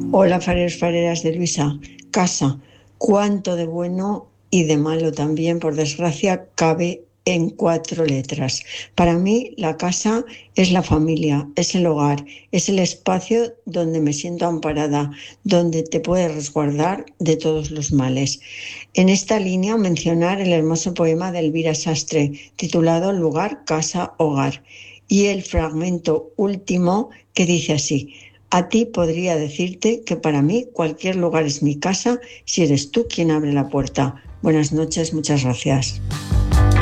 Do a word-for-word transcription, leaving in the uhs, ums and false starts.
Hola, fareros, fareras de Luisa. Casa. Cuánto de bueno y de malo también, por desgracia, cabe en cuatro letras. Para mí, la casa es la familia, es el hogar, es el espacio donde me siento amparada, donde te puedes resguardar de todos los males. En esta línea, mencionar el hermoso poema de Elvira Sastre, titulado Lugar, casa, hogar, y el fragmento último que dice así: a ti podría decirte que para mí cualquier lugar es mi casa si eres tú quien abre la puerta. Buenas noches, muchas gracias.